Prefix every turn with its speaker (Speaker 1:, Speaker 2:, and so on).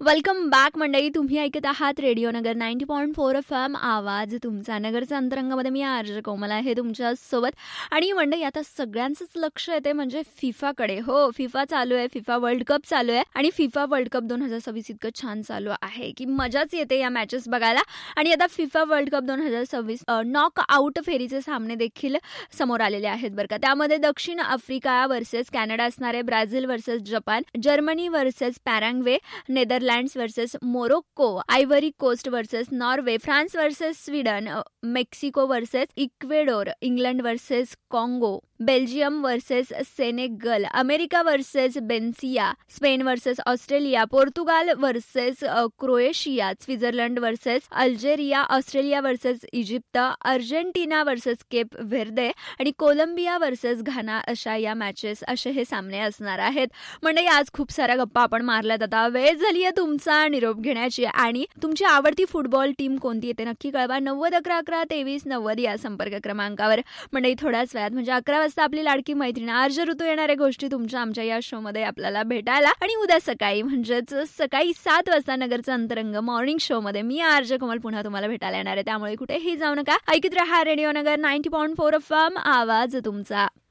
Speaker 1: Welcome back मंडळी. तुम्ही ऐकत आहात रेडिओ नगर 90.4 FM. आवाज तुमचा. नगरच्या अंतरंगामध्ये मी आर्ज कोमल आहे तुमच्या सोबत. आणि मंडळी आता सगळ्यांचंच लक्ष येते म्हणजे फिफाकडे. हो, फिफा चालू आहे, फिफा वर्ल्ड कप चालू आहे आणि फिफा वर्ल्ड कप 2026 इतकं छान चालू आहे की मजाच येते या मॅचेस बघायला. आणि आता FIFA world cup 2026 knock out फेरीचे सामने देखील समोर आलेले आहेत बरं का. त्यामध्ये दक्षिण आफ्रिका वर्सेस कॅनडा असणारे, Brazil versus Japan, Germany versus Paraguay, Netherlands versus Morocco, ivory coast versus Norway, France versus Sweden, Mexico versus Ecuador, England versus Congo, Belgium versus Senegal, America versus बेन्सिया, Spain versus Australia, Portugal versus Croatia, Switzerland versus Algeria, Australia versus Egypt, Argentina versus Cape व्हेर्दे आणि Colombia versus घाना अशा या matches, असे हे सामने असणार आहेत. म्हणजे आज खूप साऱ्या गप्पा आपण मारल्यात. आता वेळ झाली आहे तुमचा निरोप घेण्याची आणि तुमची आवडती फुटबॉल टीम कोणती येते नक्की कळवा. 9011112390 या संपर्क क्रमांकावर. म्हणजे थोड्याच वेळात म्हणजे 11 वाजता आपली लाडकी मैत्रीण आर्ज ऋतू येणाऱ्या गोष्टी तुमच्या आमच्या या शो मध्ये आपल्याला भेटायला. आणि उद्या सकाळी म्हणजेच सकाळी 7 वाजता नगरचा अंतरंग मॉर्निंग शो मध्ये मी आर्ज कोमल पुन्हा तुम्हाला भेटायला येणार आहे. त्यामुळे कुठेही जाऊ नका. ऐकत रहा रेडिओ नगर 90.4 FM. आवाज तुमचा.